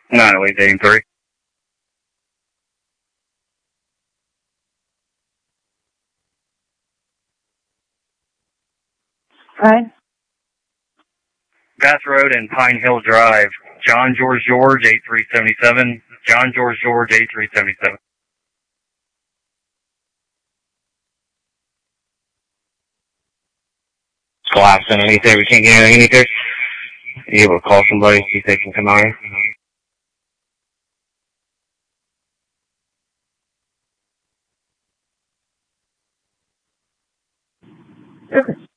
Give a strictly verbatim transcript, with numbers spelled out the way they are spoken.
nine oh eight eighty three. Right. Bath Road and Pine Hill Drive. John George George, eight three seven seven. John George George, eight three seven seven. Collapsed underneath there. We can't get anything underneath there. You able to call somebody, see if they can come out here? Okay.